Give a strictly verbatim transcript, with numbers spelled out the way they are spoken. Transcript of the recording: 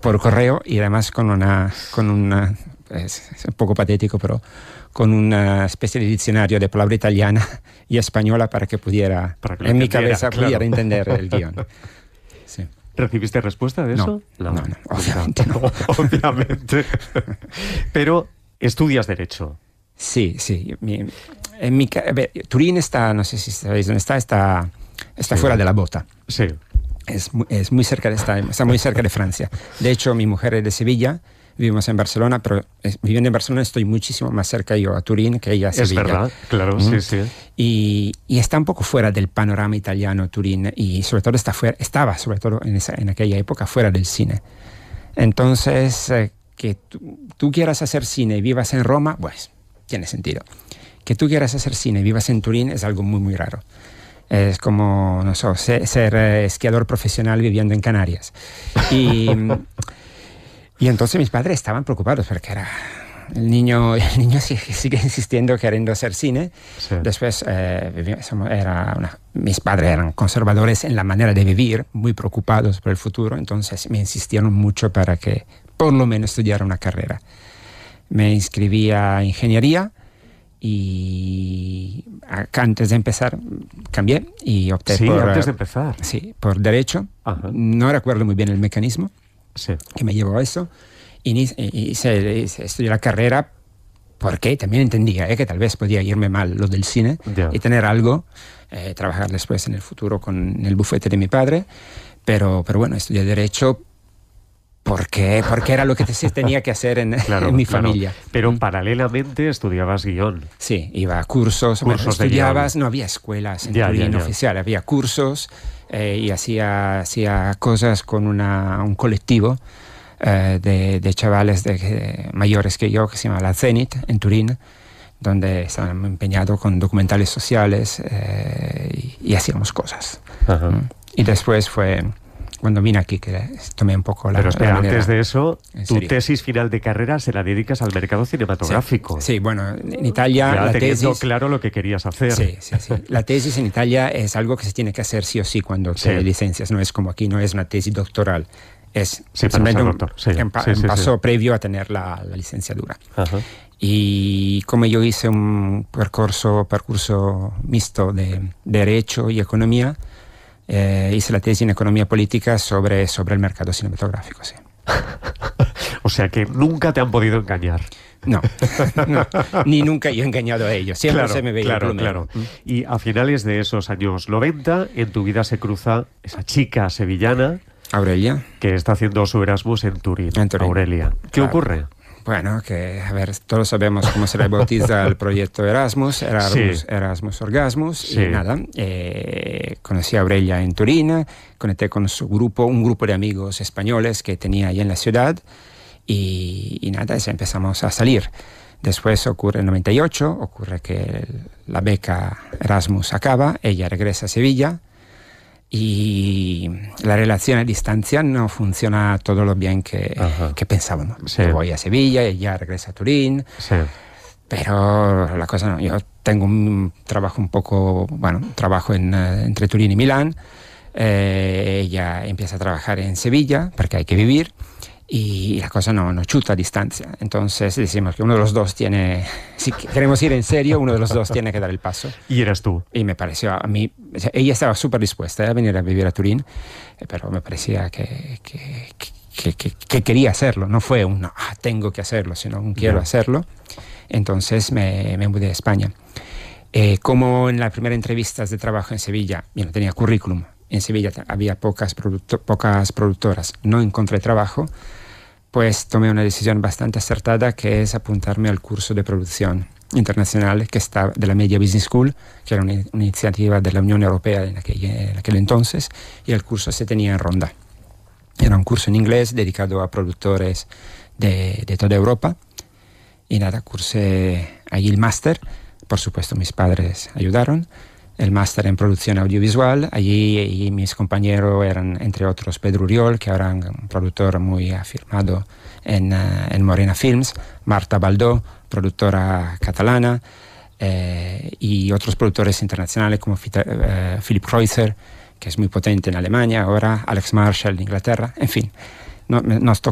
por correo y además con una, con una es, es un poco patético, pero con una especie de diccionario de palabra italiana y española para que pudiera, para que en mi cabeza, claro. pudiera entender el guión. Sí. ¿Recibiste respuesta de eso? No, no, no, obviamente no. Obviamente. Pero estudias Derecho. Sí, sí. Mi, en mi, a ver, Turín está, no sé si sabéis dónde está, está, está sí. fuera de la bota. Sí. Es, muy, es muy cerca de, está, está muy cerca de Francia. De hecho, mi mujer es de Sevilla, vivimos en Barcelona, pero es, viviendo en Barcelona estoy muchísimo más cerca yo a Turín que ella a Sevilla. Es verdad, claro, ¿Mm? sí, sí. Y, y está un poco fuera del panorama italiano Turín y sobre todo está fuera, estaba sobre todo en, esa, en aquella época fuera del cine. Entonces, eh, que tú, tú quieras hacer cine y vivas en Roma, pues tiene sentido. Que tú quieras hacer cine y vivas en Turín es algo muy, muy raro. Es como, no sé, ser, ser eh, esquiador profesional viviendo en Canarias. Y, y entonces mis padres estaban preocupados porque era... El niño, el niño sigue, sigue insistiendo queriendo hacer cine. Sí. Después, eh, era una, mis padres eran conservadores en la manera de vivir, muy preocupados por el futuro, entonces me insistieron mucho para que por lo menos estudiara una carrera. Me inscribí a ingeniería y antes de empezar cambié y opté sí, por... Sí, antes de empezar. Sí, por Derecho. Ajá. No recuerdo muy bien el mecanismo sí. que me llevó a eso. Y hice, hice, estudié la carrera porque también entendía eh, que tal vez podía irme mal lo del cine yeah. y tener algo, eh, trabajar después en el futuro con el bufete de mi padre. Pero, pero bueno, estudié Derecho porque, porque era lo que se tenía que hacer en, claro, en mi claro. familia. Pero paralelamente estudiabas guión. Sí, iba a cursos. cursos bueno, estudiabas, no había escuelas en yeah, Turín yeah, yeah. oficial, había cursos eh, y hacía, hacía cosas con una, un colectivo. Uh, de, de chavales de, de, mayores que yo, que se llama La Zenit, en Turín, donde estaban empeñados con documentales sociales eh, y, y hacíamos cosas. ¿Mm? Y después fue cuando vine aquí que tomé un poco la... Pero espera, la manera, antes de eso, tu tesis final de carrera se la dedicas al mercado cinematográfico. Sí, sí bueno, en Italia ya la teniendo tesis... claro lo que querías hacer. Sí, sí, sí. La tesis en Italia es algo que se tiene que hacer sí o sí cuando te sí. licencias. No es como aquí, no es una tesis doctoral. Es sí, simplemente un, sí, un, sí, un sí, paso sí. previo a tener la, la licenciatura. Ajá. Y como yo hice un percurso, percurso mixto de Derecho y Economía, eh, hice la tesis en Economía Política sobre, sobre el mercado cinematográfico. Sí. O sea que nunca te han podido engañar. No, no, ni nunca yo he engañado a ellos. Siempre claro, se me veía claro, el plumero. Claro. Y a finales de esos años noventa, en tu vida se cruza esa chica sevillana... Aurelia. Que está haciendo su Erasmus en Turín. En Turín. Aurelia. ¿Qué claro. ocurre? Bueno, que, a ver, todos sabemos cómo se le bautiza el proyecto Erasmus, Erasmus, sí. Erasmus Orgasmus, sí. y nada, eh, conocí a Aurelia en Turín, conecté con su grupo, un grupo de amigos españoles que tenía ahí en la ciudad, y, y nada, empezamos a salir. Después ocurre el noventa y ocho, ocurre que la beca Erasmus acaba, ella regresa a Sevilla, y la relación a distancia no funciona todo lo bien que, que pensábamos. Sí. Yo voy a Sevilla, ella regresa a Turín, sí. pero la cosa no. Yo tengo un trabajo un poco, bueno, trabajo en, uh, entre Turín y Milán, eh, ella empieza a trabajar en Sevilla porque hay que vivir y la cosa no, no chuta a distancia. Entonces decimos que uno de los dos tiene, si queremos ir en serio, uno de los dos tiene que dar el paso. Y eras tú. Y me pareció a mí, o sea, ella estaba súper dispuesta a venir a vivir a Turín, pero me parecía que, que, que, que, que quería hacerlo. No fue un, ah, tengo que hacerlo, sino un quiero yeah. hacerlo. Entonces me, me mudé a España. Eh, como en las primeras entrevistas de trabajo en Sevilla, yo no tenía currículum. En Sevilla había pocas, producto, pocas productoras. No encontré trabajo. Pues tomé una decisión bastante acertada, que es apuntarme al curso de producción internacional que está de la Media Business School, que era una, una iniciativa de la Unión Europea en aquel, en aquel entonces, y el curso se tenía en Ronda. Era un curso en inglés dedicado a productores de, de toda Europa, y nada, cursé allí el máster. Por supuesto, mis padres ayudaron. El máster en producción audiovisual. Allí y mis compañeros eran, entre otros, Pedro Uriol, que ahora es un productor muy afirmado en, uh, en Morena Films, Marta Baldó, productora catalana, eh, y otros productores internacionales como Fita, uh, Philip Kreuzer, que es muy potente en Alemania ahora, Alex Marshall de Inglaterra, en fin. No, nos, to